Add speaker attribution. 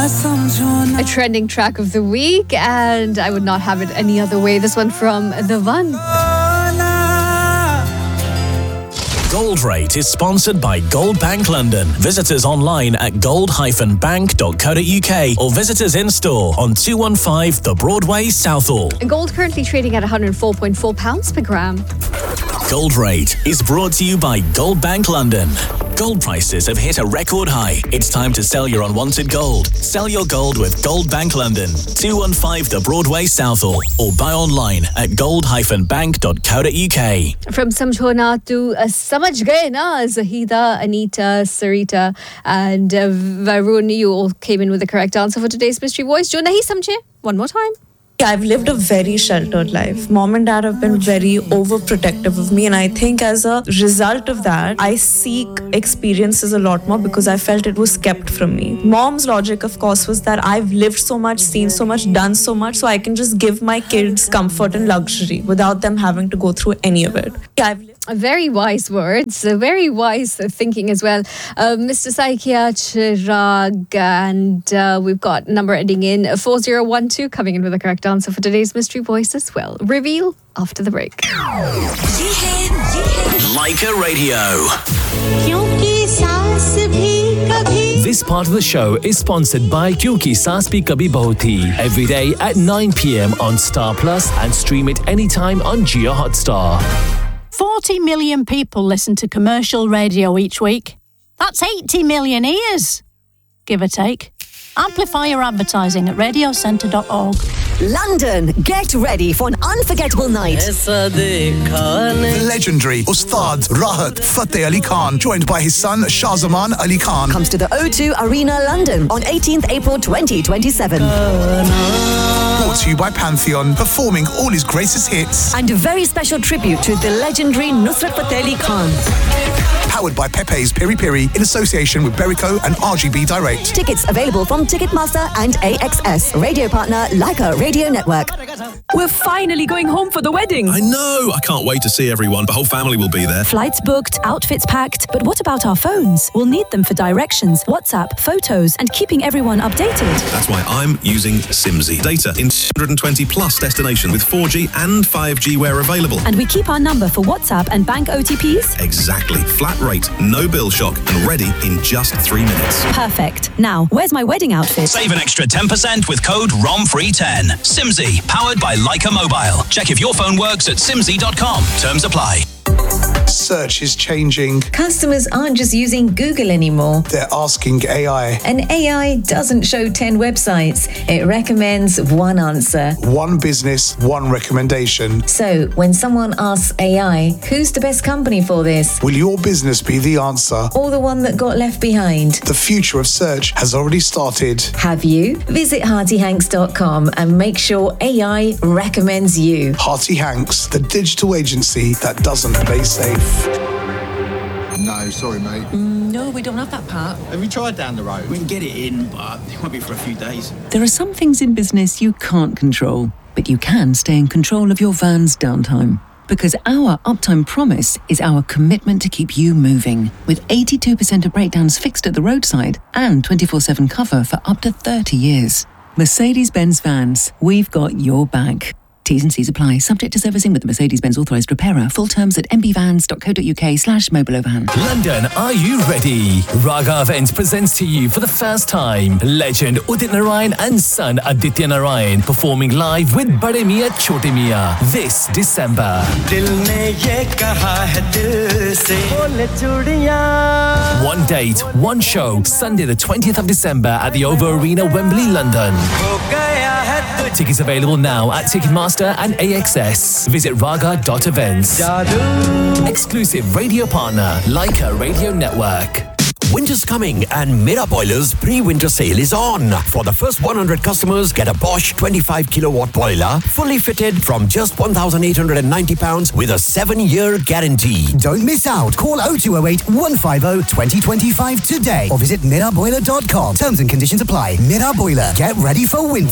Speaker 1: A trending track of the week, and I would not have it any other way. This one from The One.
Speaker 2: Gold Rate is sponsored by Gold Bank London. Visit us online at gold-bank.co.uk or visit us in store on 215 The Broadway, Southall.
Speaker 1: Gold currently trading at £104.4 per gram.
Speaker 2: Gold Rate is brought to you by Gold Bank London. Gold prices have hit a record high. It's time to sell your unwanted gold. Sell your gold with Gold Bank London, 215 The Broadway, Southall, or buy online at gold-bank.co.uk.
Speaker 1: From Samjhona to Samajh Gaye Na, Zahida, Anita, Sarita, and Varun, you all came in with the correct answer for today's Mystery Voice. Jo nahi samjhe? One more time.
Speaker 3: I've lived a very sheltered life. Mom and dad have been very overprotective of me, and I think as a result of that, I seek experiences a lot more because I felt it was kept from me. Mom's logic, of course, was that I've lived so much, seen so much, done so much, so I can just give my kids comfort and luxury without them having to go through any of it.
Speaker 1: Very wise words, very wise thinking as well. Mr. Saikia Chirag, and we've got number ending in 4012 coming in with the correct answer for today's Mystery Voice as well. Reveal after the break.
Speaker 2: Leica Radio.
Speaker 4: This part of the show is sponsored by Kyunki Saas Bhi Kabhi Bahu Thi. Every day at 9 p.m. on Star Plus and stream it anytime on Jio Hotstar.
Speaker 5: 40 million people listen to commercial radio each week. That's 80 million ears, give or take. Amplify your advertising at radiocentre.org.
Speaker 6: London, get ready for an unforgettable night.
Speaker 7: The legendary Ustad Rahat Fateh Ali Khan, joined by his son Shahzaman Ali Khan,
Speaker 6: comes to the O2 Arena, London on 18th April 2027.
Speaker 7: Brought to you by Pantheon, performing all his greatest hits.
Speaker 6: And a very special tribute to the legendary Nusrat Fateh Ali Khan.
Speaker 7: Powered by Pepe's Piri Piri in association with Berico and RGB Direct.
Speaker 6: Tickets available from Ticketmaster and AXS. Radio partner Leica Radio Network.
Speaker 8: We're finally going home for the wedding.
Speaker 9: I know. I can't wait to see everyone. The whole family will be there.
Speaker 8: Flights booked, outfits packed. But what about our phones? We'll need them for directions, WhatsApp, photos, and keeping everyone updated.
Speaker 9: That's why I'm using Simsy. Data in 220 plus destinations with 4G and 5G where available.
Speaker 8: And we keep our number for WhatsApp and bank OTPs?
Speaker 9: Exactly. Flat rate, no bill shock, and ready in just 3 minutes.
Speaker 8: Perfect. Now, where's my wedding outfit?
Speaker 2: Save an extra 10% with code ROMFREE10. Simsy, powered by Leica Mobile. Check if your phone works at simsy.com. Terms apply.
Speaker 7: Search is changing.
Speaker 10: Customers aren't just using Google anymore.
Speaker 7: They're asking AI.
Speaker 10: And AI doesn't show 10 websites. It recommends one answer.
Speaker 7: One business, one recommendation.
Speaker 10: So, when someone asks AI, who's the best company for this?
Speaker 7: Will your business be the answer?
Speaker 10: Or the one that got left behind?
Speaker 7: The future of search has already started.
Speaker 10: Have you? Visit HeartyHanks.com and make sure AI recommends you.
Speaker 7: Hearty Hanks, the digital agency that doesn't play safe.
Speaker 11: No, sorry, mate.
Speaker 12: No, we don't have that part.
Speaker 11: Have you tried down the road?
Speaker 12: We can get it in, but it won't be for a few days.
Speaker 13: There are some things in business you can't control, but you can stay in control of your van's downtime. Because our uptime promise is our commitment to keep you moving. With 82% of breakdowns fixed at the roadside and 24/7 cover for up to 30 years. Mercedes-Benz Vans, we've got your back. T's and C's apply. Subject to servicing with the Mercedes-Benz authorised repairer. Full terms at mbvans.co.uk/mobileoverhand.
Speaker 4: London, are you ready? Raga Events presents to you for the first time legend Udit Narayan and son Aditya Narayan performing live with Bade Miyan Chote Miyan this December. One date, one show, Sunday the 20th of December at the Over Arena, Wembley, London. Tickets available now at Ticketmaster and AXS. Visit raga.events. Exclusive radio partner, Leica Radio Network.
Speaker 14: Winter's coming and Mera Boiler's pre-winter sale is on. For the first 100 customers, get a Bosch 25 kilowatt boiler, fully fitted from just £1,890 with a 7-year guarantee.
Speaker 15: Don't miss out. Call 0208 150 2025 today or visit meraboiler.com. Terms and conditions apply. Mera Boiler. Get ready for winter.